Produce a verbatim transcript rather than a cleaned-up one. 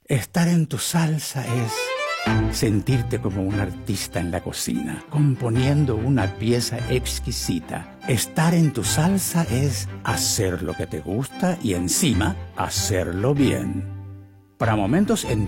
Estar en tu salsa es sentirte como un artista en la cocina, componiendo una pieza exquisita. Estar en tu salsa es hacer lo que te gusta y encima hacerlo bien. Para momentos en